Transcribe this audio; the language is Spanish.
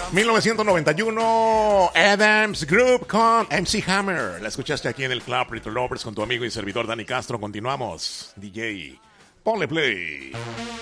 1991, Adams Group con MC Hammer. La escuchaste aquí en el Club Retro Lovers con tu amigo y servidor Dani Castro. Continuamos. DJ, ponle play.